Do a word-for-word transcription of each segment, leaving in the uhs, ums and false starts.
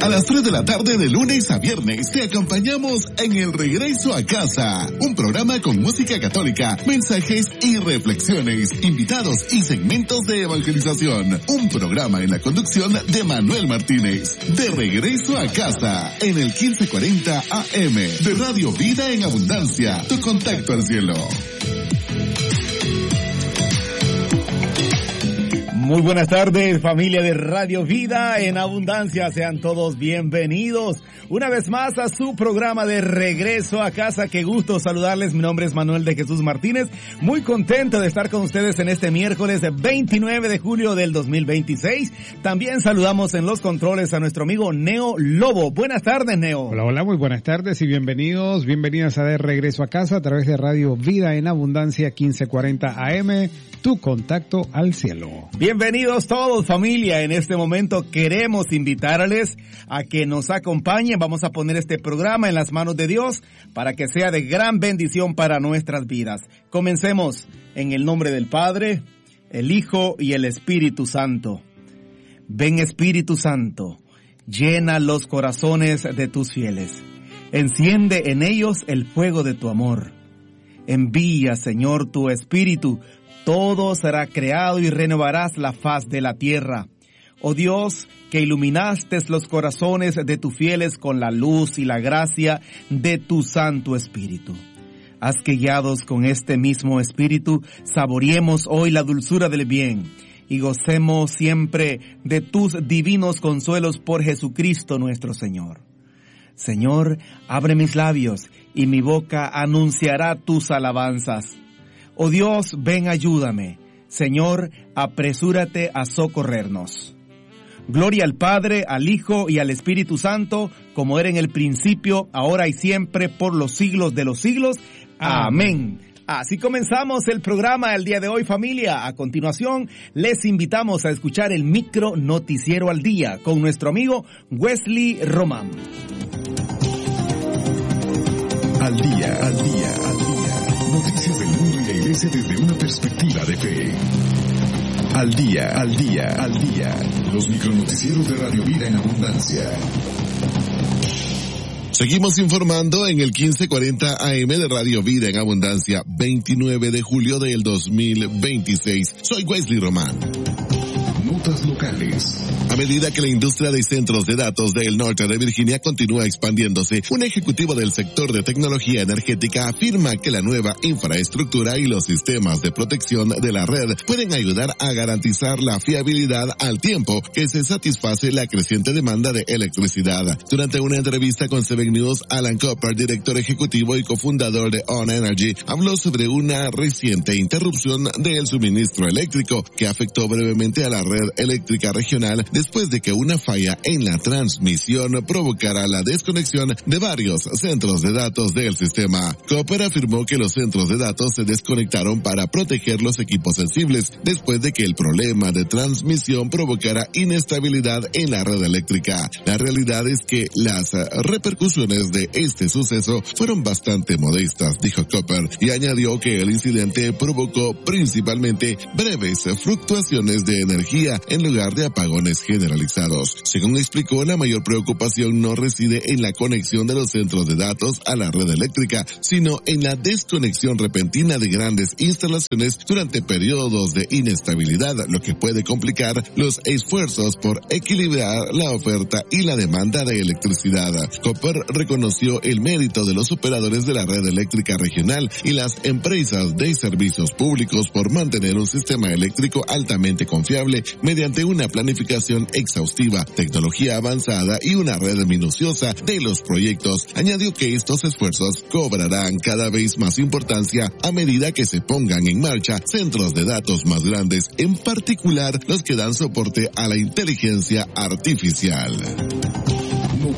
A las tres de la tarde de lunes a viernes te acompañamos en El Regreso a Casa, un programa con música católica, mensajes y reflexiones, invitados y segmentos de evangelización. Un programa en la conducción de Manuel Martínez. De Regreso a Casa, en el quince cuarenta A M de Radio Vida en Abundancia, tu contacto al cielo. Muy buenas tardes, familia de Radio Vida en Abundancia. Sean todos bienvenidos una vez más a su programa de Regreso a Casa. Qué gusto saludarles. Mi nombre es Manuel de Jesús Martínez. Muy contento de estar con ustedes en este miércoles veintinueve de julio del dos mil veintiséis. También saludamos en los controles a nuestro amigo Neo Lobo. Buenas tardes, Neo. Hola, hola, muy buenas tardes y bienvenidos. Bienvenidas a De Regreso a Casa a través de Radio Vida en Abundancia quince cuarenta A M. Tu contacto al cielo. Bienvenidos todos, familia. En este momento queremos invitarles a que nos acompañen. Vamos a poner este programa en las manos de Dios para que sea de gran bendición para nuestras vidas. Comencemos en el nombre del Padre, el Hijo y el Espíritu Santo. Ven, Espíritu Santo, llena los corazones de tus fieles. Enciende en ellos el fuego de tu amor. Envía, Señor, tu Espíritu. Todo será creado y renovarás la faz de la tierra. Oh Dios, que iluminaste los corazones de tus fieles con la luz y la gracia de tu Santo Espíritu. Haz que guiados con este mismo Espíritu, saboreemos hoy la dulzura del bien y gocemos siempre de tus divinos consuelos por Jesucristo nuestro Señor. Señor, abre mis labios y mi boca anunciará tus alabanzas. Oh Dios, ven, ayúdame. Señor, apresúrate a socorrernos. Gloria al Padre, al Hijo y al Espíritu Santo, como era en el principio, ahora y siempre, por los siglos de los siglos. Amén. Así comenzamos el programa el día de hoy, familia. A continuación, les invitamos a escuchar el micro noticiero al día con nuestro amigo Wesley Román. Al día, al día, al día. Noticias del mundo y la iglesia desde una perspectiva de fe. Al día, al día, al día. Los micronoticieros de Radio Vida en Abundancia. Seguimos informando en el quince cuarenta A M de Radio Vida en Abundancia, veintinueve de julio del dos mil veintiséis. Soy Wesley Román. Notas locales. A medida que la industria de centros de datos del norte de Virginia continúa expandiéndose, un ejecutivo del sector de tecnología energética afirma que la nueva infraestructura y los sistemas de protección de la red pueden ayudar a garantizar la fiabilidad al tiempo que se satisface la creciente demanda de electricidad. Durante una entrevista con Seven News, Alan Cooper, director ejecutivo y cofundador de On Energy, habló sobre una reciente interrupción del suministro eléctrico que afectó brevemente a la red eléctrica regional después de que una falla en la transmisión provocara la desconexión de varios centros de datos del sistema. Cooper afirmó que los centros de datos se desconectaron para proteger los equipos sensibles después de que el problema de transmisión provocara inestabilidad en la red eléctrica. La realidad es que las repercusiones de este suceso fueron bastante modestas, dijo Cooper, y añadió que el incidente provocó principalmente breves fluctuaciones de energía en lugar de apagones generalizados. Según explicó, la mayor preocupación no reside en la conexión de los centros de datos a la red eléctrica, sino en la desconexión repentina de grandes instalaciones durante periodos de inestabilidad, lo que puede complicar los esfuerzos por equilibrar la oferta y la demanda de electricidad. Cooper reconoció el mérito de los operadores de la red eléctrica regional y las empresas de servicios públicos por mantener un sistema eléctrico altamente confiable mediante una planificación exhaustiva, tecnología avanzada y una red minuciosa de los proyectos. Añadió que estos esfuerzos cobrarán cada vez más importancia a medida que se pongan en marcha centros de datos más grandes, en particular los que dan soporte a la inteligencia artificial.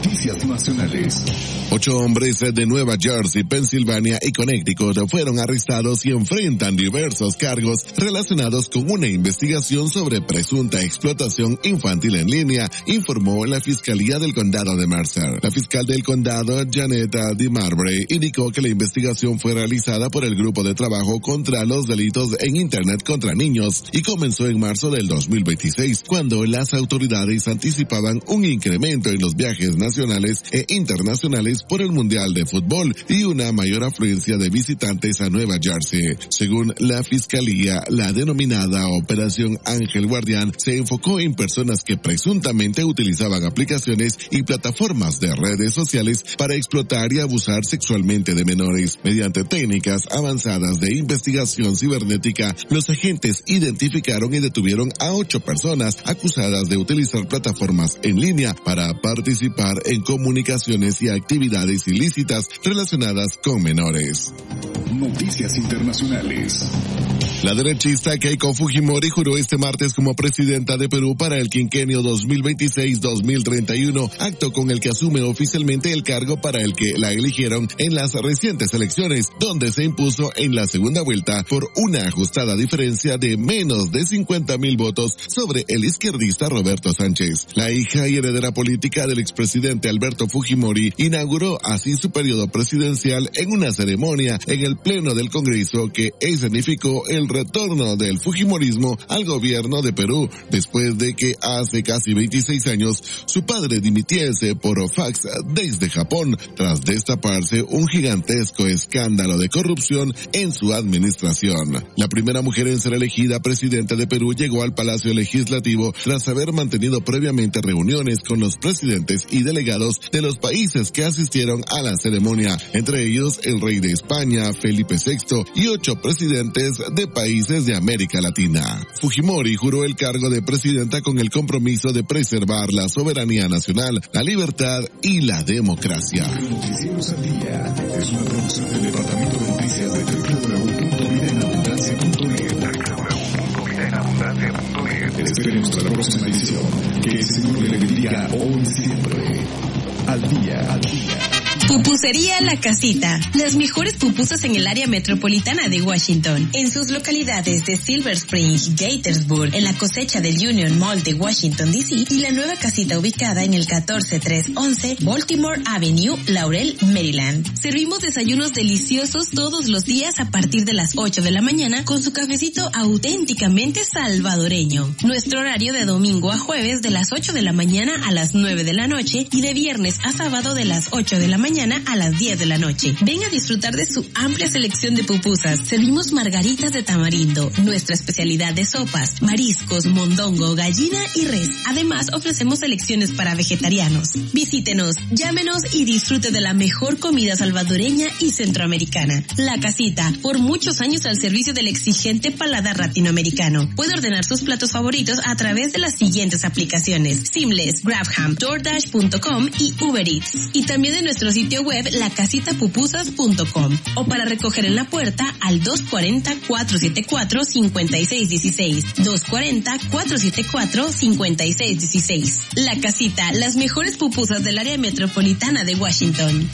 Noticias nacionales. Ocho hombres de Nueva Jersey, Pensilvania y Connecticut fueron arrestados y enfrentan diversos cargos relacionados con una investigación sobre presunta explotación infantil en línea, informó la Fiscalía del Condado de Mercer. La fiscal del condado, Janet DeMarbury, indicó que la investigación fue realizada por el Grupo de Trabajo contra los Delitos en Internet contra Niños y comenzó en marzo del dos mil veintiséis, cuando las autoridades anticipaban un incremento en los viajes nacionales e internacionales por el Mundial de Fútbol y una mayor afluencia de visitantes a Nueva Jersey. Según la Fiscalía, la denominada Operación Ángel Guardián se enfocó en personas que presuntamente utilizaban aplicaciones y plataformas de redes sociales para explotar y abusar sexualmente de menores. Mediante técnicas avanzadas de investigación cibernética, los agentes identificaron y detuvieron a ocho personas acusadas de utilizar plataformas en línea para participar en comunicaciones y actividades ilícitas relacionadas con menores. Noticias internacionales. La derechista Keiko Fujimori juró este martes como presidenta de Perú para el quinquenio dos mil veintiséis a dos mil treinta y uno, acto con el que asume oficialmente el cargo para el que la eligieron en las recientes elecciones, donde se impuso en la segunda vuelta por una ajustada diferencia de menos de cincuenta mil votos sobre el izquierdista Roberto Sánchez. La hija y heredera política del expresidente Alberto Fujimori inauguró así su periodo presidencial en una ceremonia en el Pleno del Congreso que escenificó el retorno del fujimorismo al gobierno de Perú, después de que hace casi veintiséis años su padre dimitiese por fax desde Japón, tras destaparse un gigantesco escándalo de corrupción en su administración. La primera mujer en ser elegida presidenta de Perú llegó al Palacio Legislativo tras haber mantenido previamente reuniones con los presidentes y delegados de los países que asistieron a la ceremonia, entre ellos el rey de España, Felipe sexto, y ocho presidentes de países de América Latina. Fujimori juró el cargo de presidenta con el compromiso de preservar la soberanía nacional, la libertad y la democracia. Noticieros al Día es una producción del Departamento de Noticias de doble u doble u doble u punto vida en abundancia punto net. doble u doble u doble u punto vida en abundancia punto net. Esperemos hasta la próxima edición. Que el Señor le bendiga hoy y siempre. Al día, al día. Pupusería La Casita. Las mejores pupusas en el área metropolitana de Washington. En sus localidades de Silver Spring, Gaithersburg, en la cosecha del Union Mall de Washington, D C y la nueva casita ubicada en el catorce trescientos once Baltimore Avenue, Laurel, Maryland. Servimos desayunos deliciosos todos los días a partir de las ocho de la mañana con su cafecito auténticamente salvadoreño. Nuestro horario de domingo a jueves de las ocho de la mañana a las nueve de la noche y de viernes a sábado de las ocho de la mañana a las diez de la noche. Ven a disfrutar de su amplia selección de pupusas. Servimos margaritas de tamarindo, nuestra especialidad de sopas, mariscos, mondongo, gallina y res. Además, ofrecemos selecciones para vegetarianos. Visítenos, llámenos y disfrute de la mejor comida salvadoreña y centroamericana. La Casita, por muchos años al servicio del exigente paladar latinoamericano. Puede ordenar sus platos favoritos a través de las siguientes aplicaciones: Seamless, Grabham, DoorDash punto com y Uber Eats. Y también de nuestro sitio web la casita pupusas punto com o para recoger en la puerta al dos cuatro cero, cuatro siete cuatro, cinco seis uno seis, dos cuatro cero, cuatro siete cuatro, cinco seis uno seis. La Casita, las mejores pupusas del área metropolitana de Washington.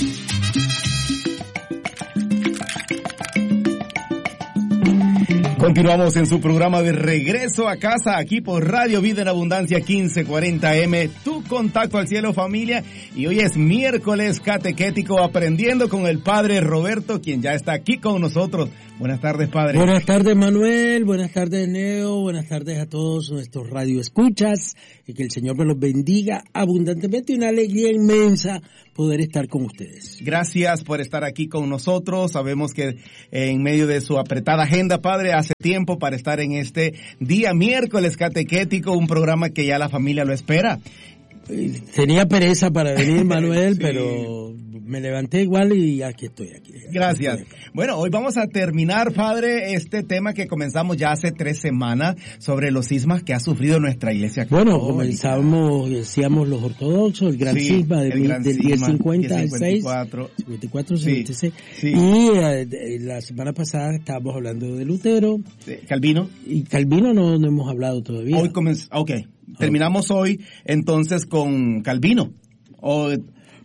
Continuamos en su programa de Regreso a Casa, aquí por Radio Vida en Abundancia quince cuarenta eme, tu contacto al cielo, familia. Y hoy es miércoles catequético, aprendiendo con el Padre Roberto, quien ya está aquí con nosotros. Buenas tardes, Padre. Buenas tardes, Manuel. Buenas tardes, Neo. Buenas tardes a todos nuestros radioescuchas. Y que el Señor me los bendiga abundantemente. Una alegría inmensa poder estar con ustedes. Gracias por estar aquí con nosotros. Sabemos que en medio de su apretada agenda, Padre, hace tiempo para estar en este día miércoles catequético, un programa que ya la familia lo espera. Tenía pereza para venir, Manuel, sí, pero me levanté igual y aquí estoy. Aquí, aquí Gracias. Estoy aquí. Bueno, hoy vamos a terminar, Padre, este tema que comenzamos ya hace tres semanas sobre los sismas que ha sufrido nuestra Iglesia Católica. Bueno, comenzamos, decíamos los ortodoxos, el gran sí, cisma de, gran del diez cincuenta al cincuenta y cuatro. cincuenta y cuatro, cincuenta y seis. Sí, sí. Y eh, la semana pasada estábamos hablando de Lutero. Sí, Calvino. Y Calvino no, no hemos hablado todavía. Hoy comenzamos, ok. Terminamos hoy entonces con Calvino. O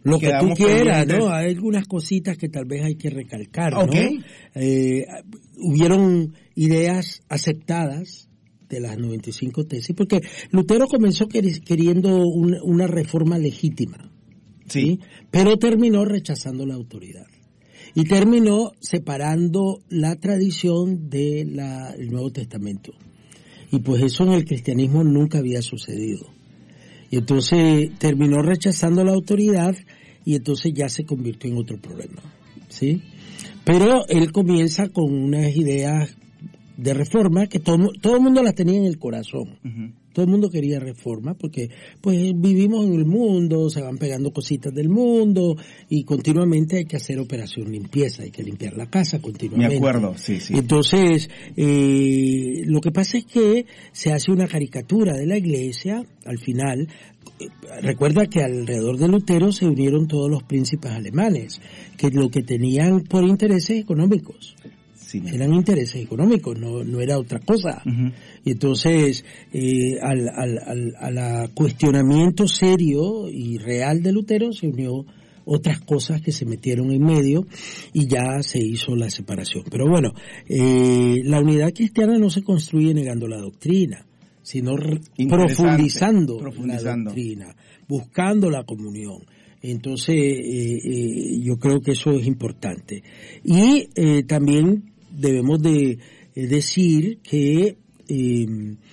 Lo que tú quieras, pendientes. ¿no? Hay algunas cositas que tal vez hay que recalcar, ¿no? Okay. Eh, hubieron ideas aceptadas de las noventa y cinco tesis, porque Lutero comenzó queriendo un, una reforma legítima, ¿sí? ¿sí? Pero terminó rechazando la autoridad. Y terminó separando la tradición del Nuevo Testamento. Y pues eso en el cristianismo nunca había sucedido. Y entonces terminó rechazando la autoridad y entonces ya se convirtió en otro problema, ¿sí? Pero él comienza con unas ideas de reforma que todo, todo el mundo las tenía en el corazón. Uh-huh. Todo el mundo quería reforma porque pues vivimos en el mundo, se van pegando cositas del mundo y continuamente hay que hacer operación limpieza, hay que limpiar la casa continuamente. Me acuerdo, sí, sí. Entonces, eh, lo que pasa es que se hace una caricatura de la iglesia al final. Recuerda que alrededor de Lutero se unieron todos los príncipes alemanes, que lo que tenían por intereses económicos. Sí, eran intereses económicos, no, no era otra cosa. Uh-huh. Y entonces, eh, al, al, al, al cuestionamiento serio y real de Lutero se unió otras cosas que se metieron en medio y ya se hizo la separación. Pero bueno, eh, la unidad cristiana no se construye negando la doctrina, sino profundizando, profundizando la doctrina, buscando la comunión. Entonces, eh, eh, yo creo que eso es importante. Y eh, también debemos de eh, decir que eh,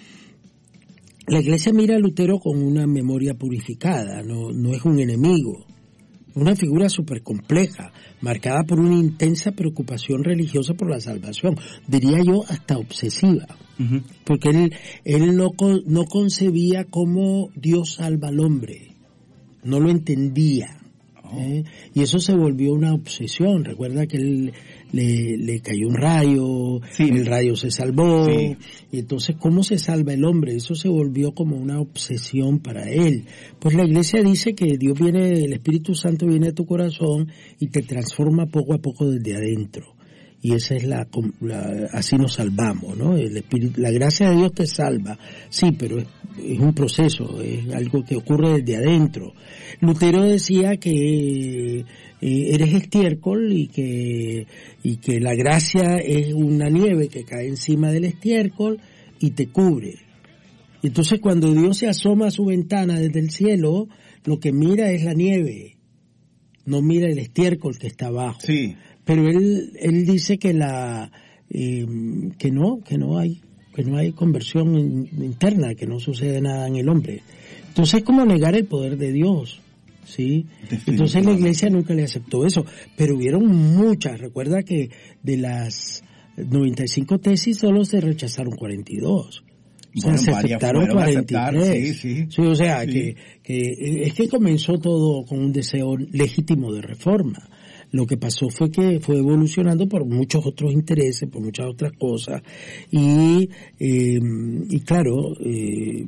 la Iglesia mira a Lutero con una memoria purificada, no, no es un enemigo, una figura súper compleja, marcada por una intensa preocupación religiosa por la salvación, diría yo hasta obsesiva, uh-huh. porque él, él no, no concebía cómo Dios salva al hombre, no lo entendía. ¿Eh? Y eso se volvió una obsesión. Recuerda que él le, le cayó un rayo, sí. el rayo se salvó, sí. y entonces ¿cómo se salva el hombre? Eso se volvió como una obsesión para él. Pues la Iglesia dice que Dios viene, el Espíritu Santo viene a tu corazón y te transforma poco a poco desde adentro. Y esa es la, la así nos salvamos, ¿no? El Espíritu, la gracia de Dios te salva, sí, pero es, es un proceso, es algo que ocurre desde adentro. Lutero decía que eh, eres estiércol y que y que la gracia es una nieve que cae encima del estiércol y te cubre. Entonces cuando Dios se asoma a su ventana desde el cielo, lo que mira es la nieve, no mira el estiércol que está abajo. Sí. Pero él él dice que la eh, que no que no hay que no hay conversión in, interna, que no sucede nada en el hombre. Entonces es como negar el poder de Dios, ¿sí? Entonces la Iglesia nunca le aceptó eso, pero hubieron muchas. Recuerda que de las noventa y cinco tesis solo se rechazaron cuarenta y dos. O sea, bueno, se aceptaron cuarenta y tres. Sí, sí. Sí, o sea, sí. que que es que comenzó todo con un deseo legítimo de reforma. Lo que pasó fue que fue evolucionando por muchos otros intereses, por muchas otras cosas, y eh, y claro, eh,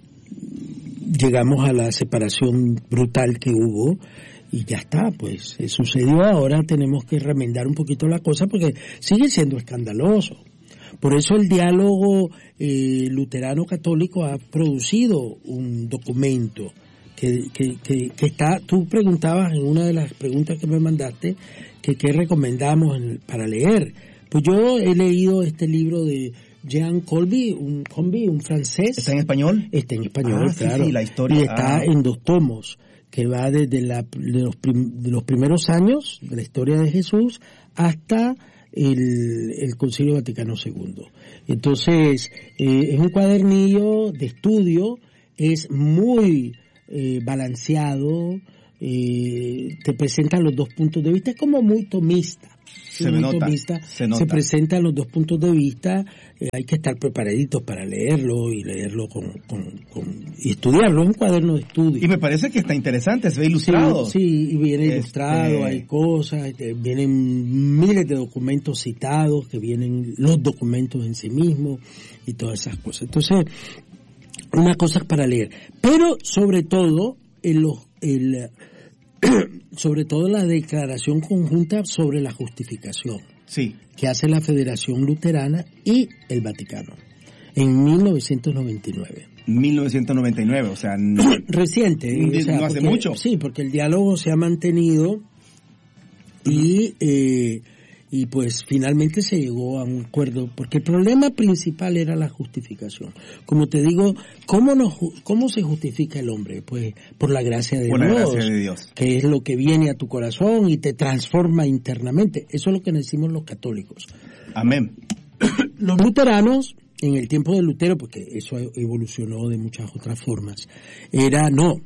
llegamos a la separación brutal que hubo, y ya está, pues eh, sucedió. Ahora tenemos que remendar un poquito la cosa porque sigue siendo escandaloso. Por eso el diálogo eh, luterano-católico ha producido un documento que, que, que, que está, tú preguntabas en una de las preguntas que me mandaste, que qué recomendamos en, para leer. Pues yo he leído este libro de Jean Colby, un, Colby, un francés. ¿Está en español? Está en español, ah, claro. Sí, sí, la historia. Y está ah. en dos tomos, que va desde la, de, los prim, de los primeros años de la historia de Jesús hasta el, el Concilio Vaticano segundo. Entonces, eh, es un cuadernillo de estudio, es muy eh, balanceado, eh, te presentan los dos puntos de vista, es como muy tomista. Se me nota, tomista, se nota. Se presentan los dos puntos de vista, eh, hay que estar preparaditos para leerlo y leerlo con, con, con y estudiarlo, es un cuaderno de estudio. Y me parece que está interesante, se ve ilustrado. Sí, sí, y viene este... ilustrado, hay cosas, vienen miles de documentos citados, que vienen los documentos en sí mismos y todas esas cosas. Entonces, una cosa para leer, pero sobre todo en los el sobre todo la declaración conjunta sobre la justificación, sí, que hace la Federación Luterana y el Vaticano en mil novecientos noventa y nueve. mil novecientos noventa y nueve, o sea... Reciente. No o sea, hace porque, mucho. Sí, porque el diálogo se ha mantenido y... Eh, y pues finalmente se llegó a un acuerdo, porque el problema principal era la justificación. Como te digo, ¿cómo, nos, cómo se justifica el hombre? Pues por la gracia de por Dios, la gracia de Dios, que es lo que viene a tu corazón y te transforma internamente. Eso es lo que decimos los católicos. Amén. Los luteranos, en el tiempo de Lutero, porque eso evolucionó de muchas otras formas, era no.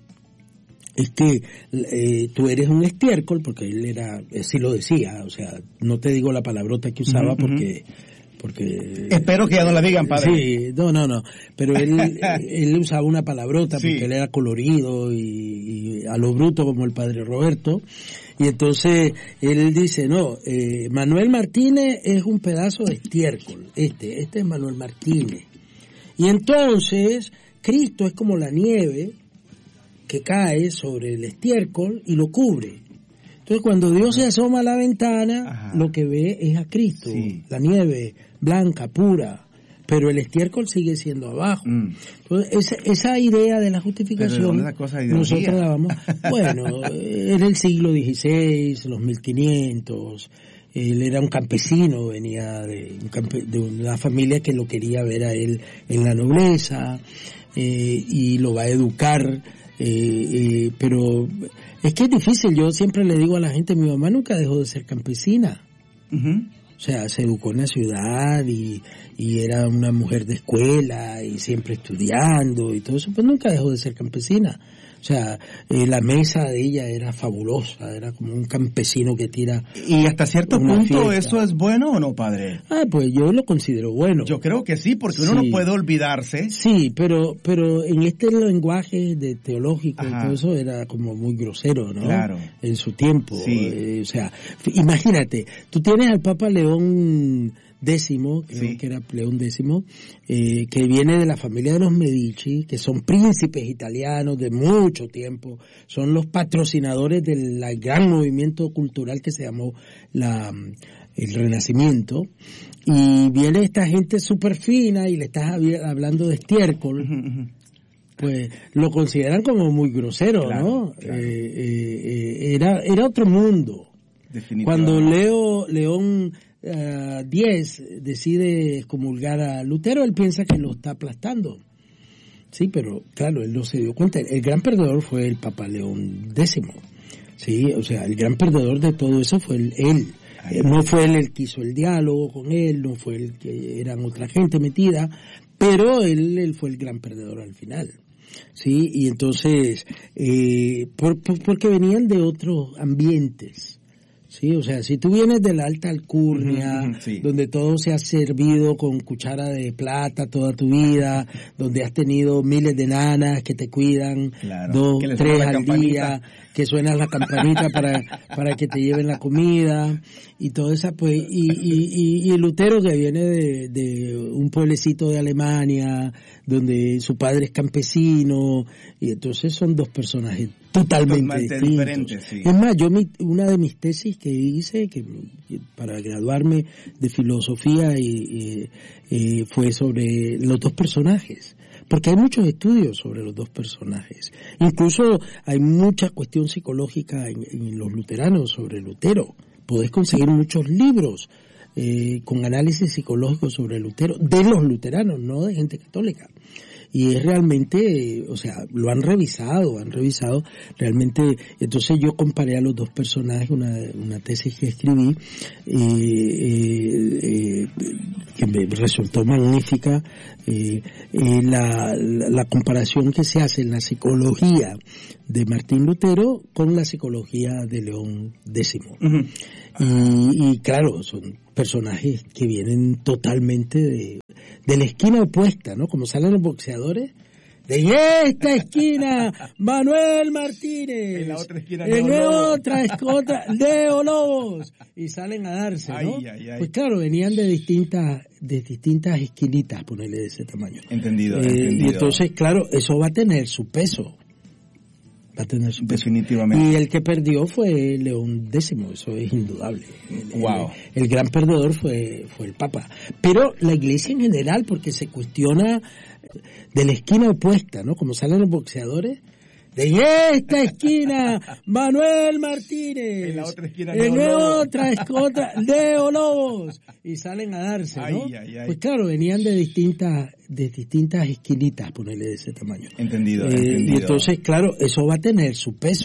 Es que eh, tú eres un estiércol, porque él era, así lo decía, o sea, no te digo la palabrota que usaba uh-huh, porque... porque espero que ya no la digan, padre. Sí, no, no, no, pero él, él usaba una palabrota porque sí. Él era colorido y, y a lo bruto como el padre Roberto, y entonces él dice, no, eh, Manuel Martínez es un pedazo de estiércol, este, este es Manuel Martínez, y entonces Cristo es como la nieve que cae sobre el estiércol y lo cubre. Entonces cuando Dios se asoma a la ventana, ajá, lo que ve es a Cristo, sí. La nieve blanca, pura, pero el estiércol sigue siendo abajo. Mm. Entonces esa, esa idea de la justificación, nosotros dábamos, bueno, era el siglo dieciséis, los mil quinientos, él era un campesino, venía de, un campe, de una familia que lo quería ver a él en la nobleza, eh, y lo va a educar. Eh, eh, pero es que es difícil. Yo siempre le digo a la gente, mi mamá nunca dejó de ser campesina. Uh-huh. O sea, se educó en la ciudad y, y era una mujer de escuela y siempre estudiando y todo eso, pues nunca dejó de ser campesina. O sea, eh, la mesa de ella era fabulosa, era como un campesino que tira. ¿Y hasta cierto punto fiesta. Eso es bueno o no, padre? Ah, pues yo lo considero bueno. Yo creo que sí, porque uno sí. No puede olvidarse. Sí, pero pero en este lenguaje de teológico y todo eso era como muy grosero, ¿no? Claro. En su tiempo. Sí. Eh, o sea, imagínate, tú tienes al Papa León décimo, creo sí. que era León décimo, eh, que viene de la familia de los Medici, que son príncipes italianos de mucho tiempo, son los patrocinadores del gran movimiento cultural que se llamó la el Renacimiento, y viene esta gente súper fina y le estás hablando de estiércol, uh-huh, uh-huh. Pues lo consideran como muy grosero, claro, ¿no? Claro. Eh, eh, eh, era, era otro mundo. Cuando Leo, León Uh, diez decide excomulgar a Lutero, él piensa que lo está aplastando. Sí, pero claro, él no se dio cuenta. El gran perdedor fue el Papa León décimo. Sí, o sea, el gran perdedor de todo eso fue él. él. No fue él el que hizo el diálogo con él, no fue el que eran otra gente metida, pero él, él fue el gran perdedor al final. Sí, y entonces, eh, por, por, porque venían de otros ambientes. Sí, o sea, si tú vienes de la alta alcurnia, uh-huh, sí. donde todo se ha servido con cuchara de plata toda tu vida, donde has tenido miles de nanas que te cuidan, claro, dos, tres al día, que suena la campanita para para que te lleven la comida y todo eso, pues, y y y, y el Lutero que viene de, de un pueblecito de Alemania, donde su padre es campesino, y entonces son dos personajes totalmente distintos. Diferentes, sí. Es más, yo mi, una de mis tesis que hice que, que para graduarme de filosofía y, y, y fue sobre los dos personajes, porque hay muchos estudios sobre los dos personajes. Incluso hay mucha cuestión psicológica en, en los luteranos sobre Lutero. Podés conseguir muchos libros eh, con análisis psicológico sobre Lutero, de los luteranos, no de gente católica. Y es realmente, o sea, lo han revisado, han revisado realmente. Entonces yo comparé a los dos personajes, una, una tesis que escribí, eh, eh, eh, que me resultó magnífica, eh, eh, la, la, la comparación que se hace en la psicología de Martín Lutero con la psicología de León décimo. Uh-huh. Y, y claro, son personajes que vienen totalmente de, de la esquina opuesta, ¿no? Como salen los boxeadores, de esta esquina, Manuel Martínez, en la otra esquina, en la otra, otra, Leo Lobos, y salen a darse, ¿no? Ay, ay, ay. Pues claro, venían de distintas, de distintas esquinitas, ponerle de ese tamaño. Entendido, eh, entendido. Y entonces, claro, eso va a tener su peso. Va a tener su peso. Definitivamente. Y el que perdió fue León X, eso es indudable. El, wow. el, el gran perdedor fue, fue el Papa. Pero la Iglesia en general, porque se cuestiona de la esquina opuesta, ¿no? Como salen los boxeadores. De esta esquina, Manuel Martínez. En la otra esquina, en Leo la Lobos. otra, otra, Leo Lobos. Y salen a darse, ¿no? Ay, ay, ay. Pues claro, venían de distintas, de distintas esquinitas, ponerle de ese tamaño. Entendido, Eh, entendido. Y entonces, claro, eso va a tener su peso.